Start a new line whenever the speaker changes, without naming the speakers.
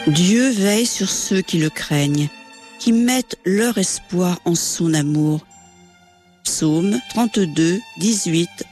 Dieu veille sur ceux qui le craignent, qui mettent leur espoir en son amour. Psaume 32, 18